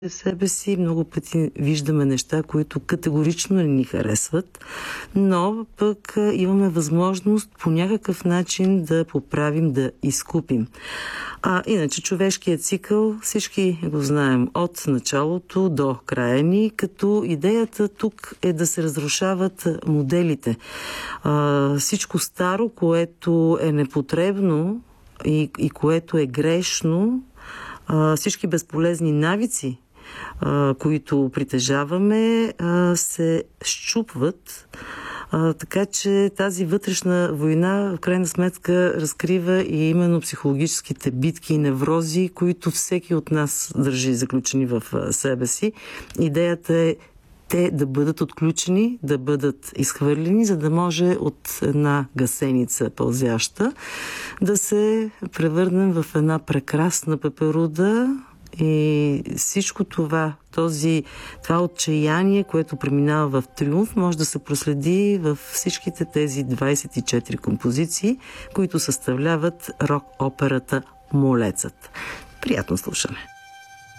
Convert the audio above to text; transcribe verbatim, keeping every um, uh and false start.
в себе си. Много пъти виждаме неща, които категорично не ни харесват, но пък имаме възможност по някакъв начин да поправим, да изкупим. А иначе човешкият цикъл, всички го знаем от началото до края ни, като идеята тук е да се разрушават моделите. А, всичко старо, което е непотребно и, и което е грешно, а, всички безполезни навици, а, които притежаваме, а, се счупват. А, така че тази вътрешна война в крайна сметка разкрива и именно психологическите битки и неврози, които всеки от нас държи заключени в себе си. Идеята е те да бъдат отключени, да бъдат изхвърлени, за да може от една гасеница пълзяща да се превърнем в една прекрасна пеперуда. И всичко това, този, това отчаяние, което преминава в триумф, може да се проследи в всичките тези двайсет и четири композиции, които съставляват рок-операта "Молецът". Приятно слушане!